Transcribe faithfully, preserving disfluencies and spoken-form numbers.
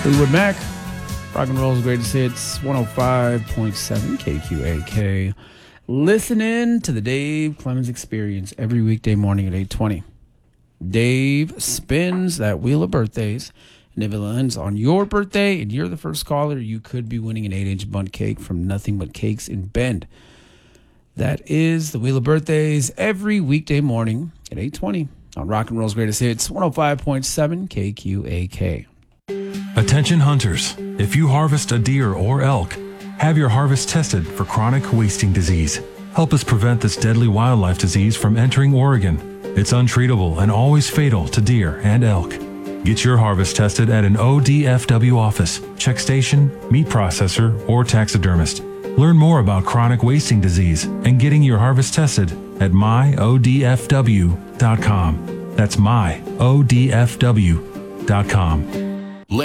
Fleetwood Mac, rock and roll's greatest hits, one oh five point seven K Q A K. Listening to the Dave Clemens Experience every weekday morning at eight twenty. Dave spins that wheel of birthdays, and if it lands on your birthday and you're the first caller, you could be winning an eight-inch bundt cake from Nothing But Cakes in Bend. That is the wheel of birthdays every weekday morning at eight twenty on rock and roll's greatest hits, one oh five point seven K Q A K. Attention hunters, if you harvest a deer or elk, have your harvest tested for chronic wasting disease. Help us prevent this deadly wildlife disease from entering Oregon. It's untreatable and always fatal to deer and elk. Get your harvest tested at an O D F W office, check station, meat processor, or taxidermist. Learn more about chronic wasting disease and getting your harvest tested at my O D F W dot com. That's my O D F W dot com.